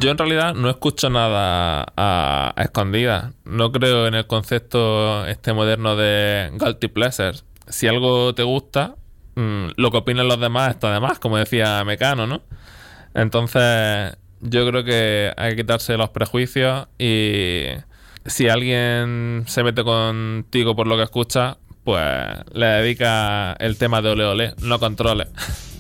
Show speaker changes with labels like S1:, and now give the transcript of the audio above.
S1: Yo en realidad no escucho nada a escondidas. No creo en el concepto este moderno de guilty pleasures. Si algo te gusta, lo que opinen los demás está de más, como decía Mecano, ¿no? Entonces, yo creo que hay que quitarse los prejuicios y si alguien se mete contigo por lo que escucha, pues le dedica el tema de ole ole, no controles.